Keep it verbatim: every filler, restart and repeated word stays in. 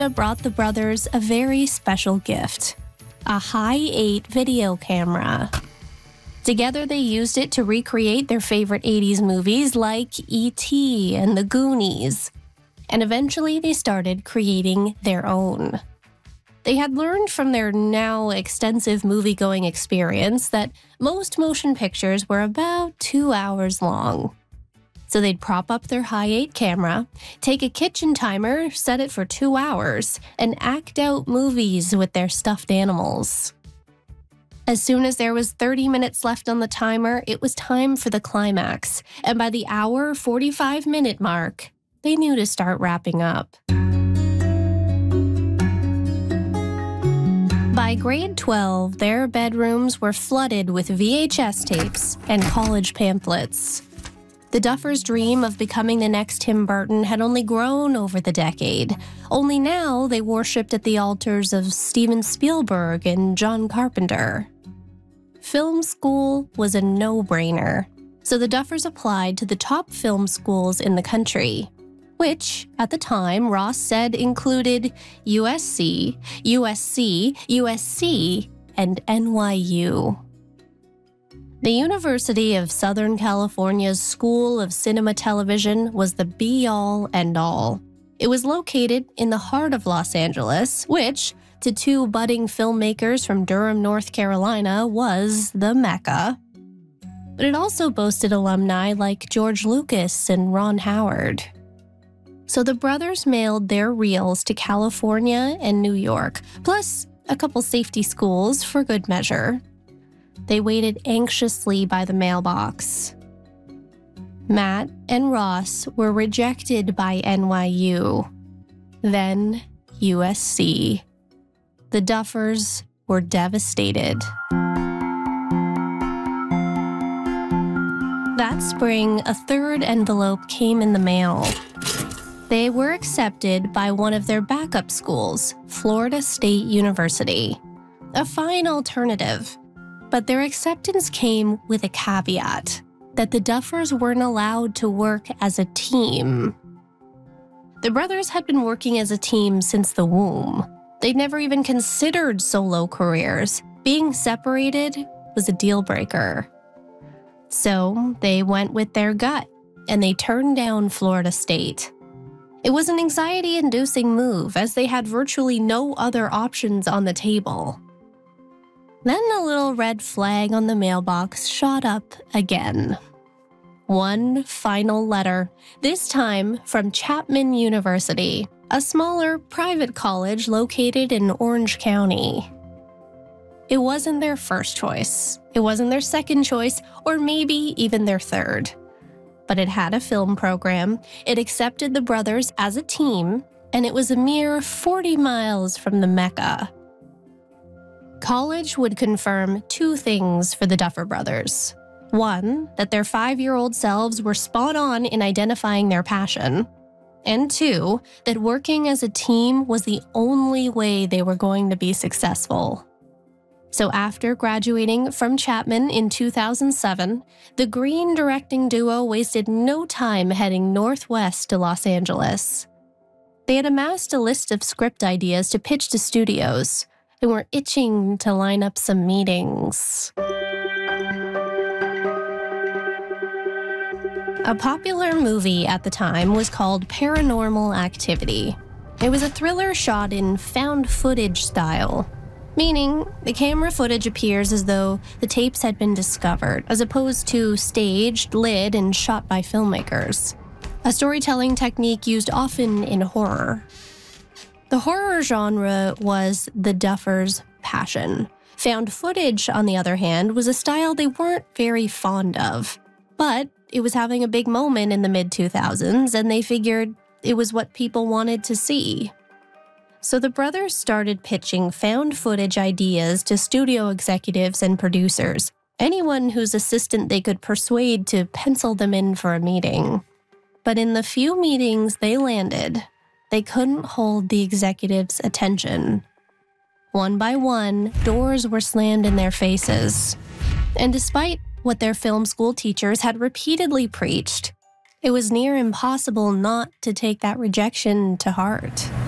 brought the brothers a very special gift, a Hi eight video camera. Together, they used it to recreate their favorite eighties movies like E T and The Goonies. And eventually, they started creating their own. They had learned from their now extensive movie-going experience that most motion pictures were about two hours long. So they'd prop up their Hi eight camera, take a kitchen timer, set it for two hours, and act out movies with their stuffed animals. As soon as there was thirty minutes left on the timer, it was time for the climax, and by the hour forty-five minute mark, they knew to start wrapping up. By grade twelve, their bedrooms were flooded with V H S tapes and college pamphlets. The Duffers' dream of becoming the next Tim Burton had only grown over the decade, only now they worshipped at the altars of Steven Spielberg and John Carpenter. Film school was a no-brainer, so the Duffers applied to the top film schools in the country, which, at the time, Ross said included U S C, U S C, U S C, and N Y U. The University of Southern California's School of Cinema Television was the be-all, end-all. It was located in the heart of Los Angeles, which, to two budding filmmakers from Durham, North Carolina, was the Mecca. But it also boasted alumni like George Lucas and Ron Howard. So the brothers mailed their reels to California and New York, plus a couple safety schools for good measure. They waited anxiously by the mailbox. Matt and Ross were rejected by N Y U, then U S C. The Duffers were devastated. That spring, a third envelope came in the mail. They were accepted by one of their backup schools, Florida State University. A fine alternative. But their acceptance came with a caveat, that the Duffers weren't allowed to work as a team. The brothers had been working as a team since the womb. They'd never even considered solo careers. Being separated was a deal breaker. So they went with their gut, and they turned down Florida State. It was an anxiety-inducing move, as they had virtually no other options on the table. Then a little red flag on the mailbox shot up again. One final letter, this time from Chapman University, a smaller private college located in Orange County. It wasn't their first choice, it wasn't their second choice, or maybe even their third. But it had a film program, it accepted the brothers as a team, and it was a mere forty miles from the Mecca. College would confirm two things for the Duffer brothers. One, that their five-year-old selves were spot on in identifying their passion. And two, that working as a team was the only way they were going to be successful. So after graduating from Chapman in two thousand seven, the Green directing duo wasted no time heading northwest to Los Angeles. They had amassed a list of script ideas to pitch to studios, and were itching to line up some meetings. A popular movie at the time was called Paranormal Activity. It was a thriller shot in found footage style, meaning the camera footage appears as though the tapes had been discovered, as opposed to staged, lit, and shot by filmmakers. A storytelling technique used often in horror. The horror genre was the Duffers' passion. Found footage, on the other hand, was a style they weren't very fond of. But it was having a big moment in the mid two thousands, and they figured it was what people wanted to see. So the brothers started pitching found footage ideas to studio executives and producers, anyone whose assistant they could persuade to pencil them in for a meeting. But in the few meetings they landed, they couldn't hold the executives' attention. One by one, doors were slammed in their faces. And despite what their film school teachers had repeatedly preached, it was near impossible not to take that rejection to heart.